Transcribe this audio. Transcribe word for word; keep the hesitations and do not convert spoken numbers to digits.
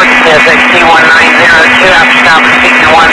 Pacific T one nine zero two after stop speaking one